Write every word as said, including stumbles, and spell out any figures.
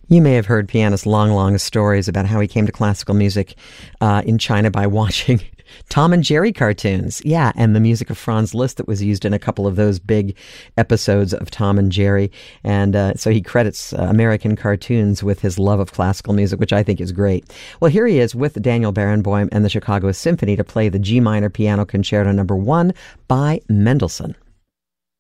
You may have heard pianist Long Long's stories about how he came to classical music uh, in China by watching Tom and Jerry cartoons. Yeah, and the music of Franz Liszt that was used in a couple of those big episodes of Tom and Jerry. And uh, so he credits uh, American cartoons with his love of classical music, which I think is great. Well, here he is with Daniel Barenboim and the Chicago Symphony to play the G minor Piano Concerto number one by Mendelssohn.